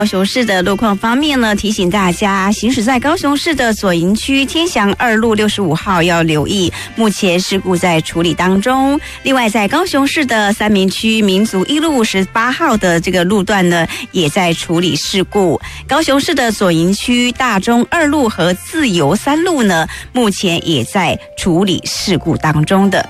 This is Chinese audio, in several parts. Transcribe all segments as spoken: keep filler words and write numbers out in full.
高雄市的路况方面呢，提醒大家，行驶在高雄市的左营区天祥二路六十五号要留意，目前事故在处理当中。另外，在高雄市的三民区民族一路十八号的这个路段呢，也在处理事故。高雄市的左营区大中二路和自由三路呢，目前也在处理事故当中的。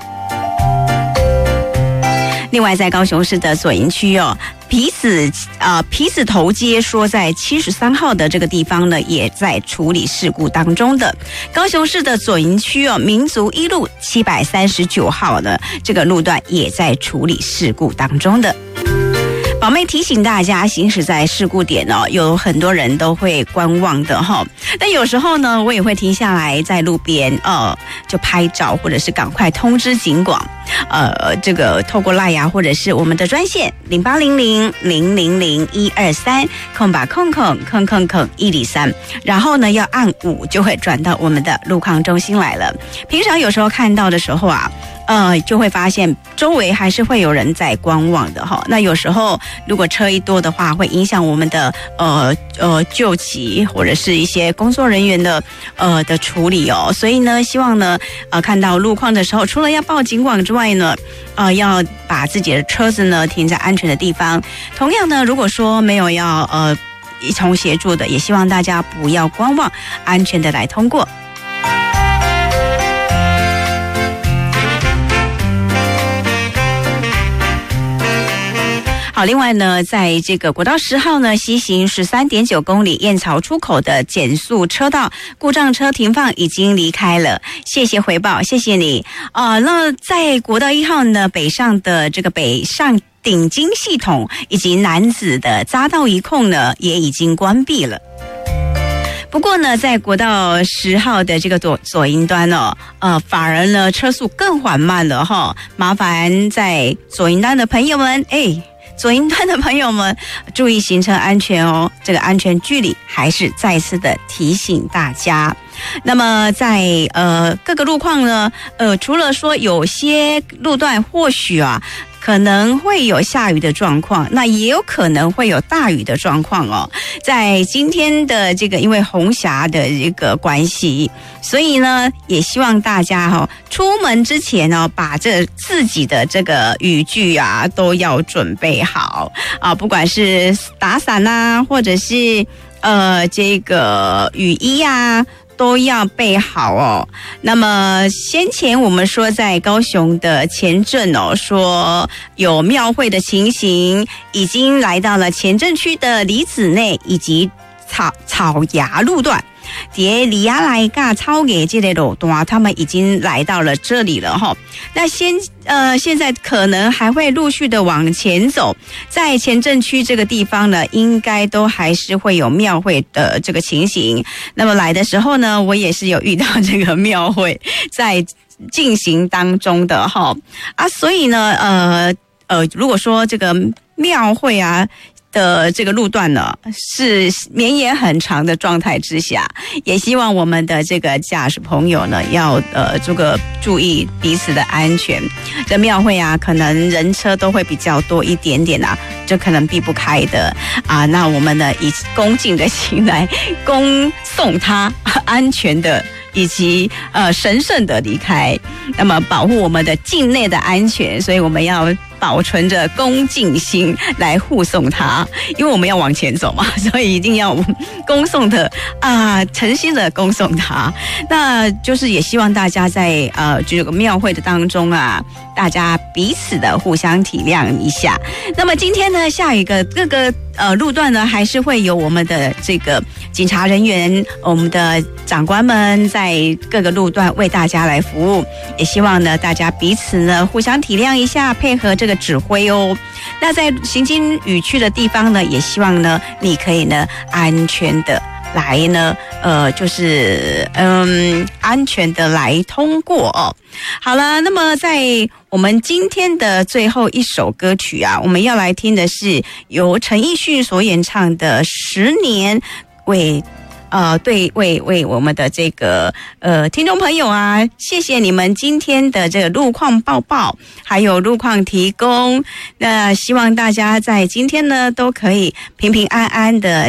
另外，在高雄市的左营区哦，皮子呃皮子头街说在七十三号的这个地方呢，也在处理事故当中的。高雄市的左营区哦，民族一路七百三十九号的这个路段也在处理事故当中的。宝妹提醒大家，行驶在事故点哦，有很多人都会观望的哈。但有时候呢，我也会停下来在路边，呃，就拍照，或者是赶快通知警广，呃，这个透过赖呀，或者是我们的专线零八零零零零零一二三空吧空空空空空一里三，然后呢要按五就会转到我们的路况中心来了。平常有时候看到的时候啊。呃，就会发现周围还是会有人在观望的哈。那有时候如果车一多的话，会影响我们的呃呃救急或者是一些工作人员的呃的处理哦。所以呢，希望呢呃看到路况的时候，除了要报警广之外呢，呃要把自己的车子呢停在安全的地方。同样呢，如果说没有要呃一同协助的，也希望大家不要观望，安全的来通过。好，另外呢，在这个国道十号呢，西行十三点九公里燕巢出口的减速车道，故障车停放已经离开了，谢谢回报，谢谢你。啊、呃，那在国道一号呢，北上的这个北上顶金系统以及南子的匝道一控呢，也已经关闭了。不过呢，在国道十号的这个左左营端哦，呃，反而呢车速更缓慢了哈。麻烦在左营端的朋友们，哎。左营端的朋友们，注意行车安全哦！这个安全距离还是再次的提醒大家。那么在呃各个路况呢，呃除了说有些路段或许啊可能会有下雨的状况，那也有可能会有大雨的状况哦。在今天的这个因为红霞的这个关系，所以呢也希望大家哈、哦、出门之前哦，把这自己的这个雨具啊都要准备好啊，不管是打伞啊，或者是呃这个雨衣啊。都要备好哦。那么先前我们说在高雄的前镇哦，说有庙会的情形，已经来到了前镇区的李子内以及草草芽路段。在里亚来噶超给这类路段，他们已经来到了这里了哈。那先呃，现在可能还会陆续的往前走，在前镇区这个地方呢，应该都还是会有庙会的这个情形。那么来的时候呢，我也是有遇到这个庙会在进行当中的哈啊，所以呢，呃呃，如果说这个庙会啊。的这个路段呢是绵延很长的状态之下，也希望我们的这个驾驶朋友呢要呃这个注意彼此的安全。这庙会啊，可能人车都会比较多一点点啊，这可能避不开的啊。那我们呢以恭敬的心来恭送他安全的。以及呃神圣的离开，那么保护我们的境内的安全，所以我们要保存着恭敬心来护送他，因为我们要往前走嘛，所以一定要恭送的啊，诚心的恭送他。那就是也希望大家在呃这个庙会的当中啊，大家彼此的互相体谅一下。那么今天呢，下一个各个呃路段呢，还是会有我们的这个警察人员，我们的长官们在各个路段为大家来服务，也希望呢大家彼此呢互相体谅一下，配合这个指挥哦。那在行经雨区的地方呢，也希望呢你可以呢安全的来呢呃就是嗯安全的来通过哦。好了，那么在我们今天的最后一首歌曲啊，我们要来听的是由陈奕迅所演唱的《十年》，为呃，对，为为我们的这个呃听众朋友啊，谢谢你们今天的这个路况报报，还有路况提供。那希望大家在今天呢都可以平平安安的